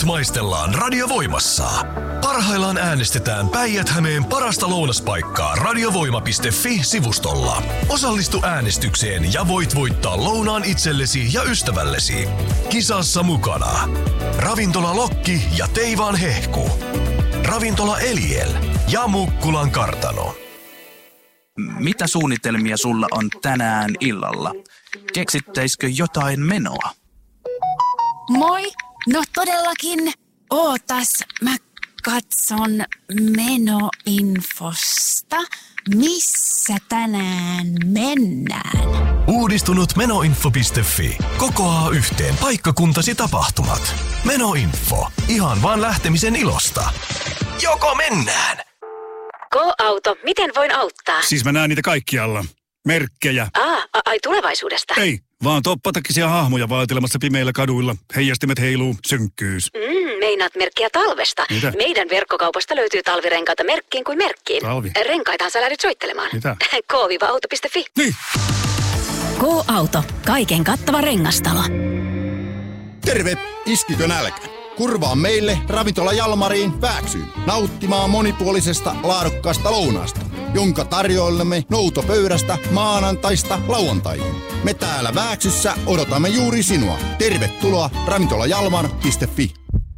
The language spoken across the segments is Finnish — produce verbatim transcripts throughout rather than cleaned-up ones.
maistellaan Radiovoimassa. Parhaillaan äänestetään Päijät-Hämeen parasta lounaspaikkaa radiovoima piste fi-sivustolla. Osallistu äänestykseen ja voit voittaa lounaan itsellesi ja ystävällesi. Kisassa mukana Ravintola Lokki ja Teivaan Hehku, Ravintola Eliel ja Mukkulan kartano. Mitä suunnitelmia sulla on tänään illalla? Keksittäisikö jotain menoa? Moi! No todellakin. Ootas, mä katson menoinfosta. Missä tänään mennään? Uudistunut menoinfo piste fi kokoaa yhteen paikkakuntasi tapahtumat. Menoinfo. Ihan vaan lähtemisen ilosta. Joko mennään? Go-auto, miten voin auttaa? Siis mä näen niitä kaikkialla. Merkkejä. Aa, ai tulevaisuudesta? Ei, vaan toppatakisia hahmoja vaeltelemassa pimeillä kaduilla. Heijastimet heiluu, synkkyys. Mm, meinaat merkkiä talvesta. Mitä? Meidän verkkokaupasta löytyy talvirenkaita merkkiin kuin merkkiin. Talvi? Renkaitahan sä lähdyt soittelemaan. Mitä? K auto piste fi. Niin. Go-auto. Kaiken kattava rengastalo. Terve! Iskikö nälkä? Kurvaa meille Ravintola Jalmariin Vääksyyn nauttimaan monipuolisesta laadukkaasta lounaasta, jonka tarjoilemme noutopöydästä maanantaista lauantaihin. Me täällä Vääksyssä odotamme juuri sinua. Tervetuloa ravintola jalmar piste fi.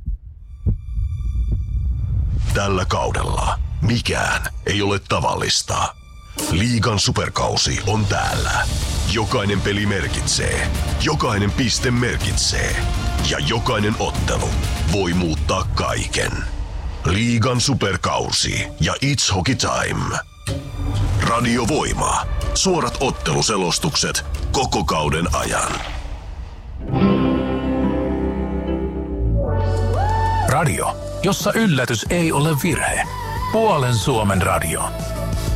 Tällä kaudella mikään ei ole tavallista. Liigan superkausi on täällä. Jokainen peli merkitsee, jokainen piste merkitsee ja jokainen ottelu voi muuttaa kaiken. Liigan superkausi ja It's Hockey Time. Radiovoima. Suorat otteluselostukset koko kauden ajan. Radio, jossa yllätys ei ole virhe. Puolen Suomen radio.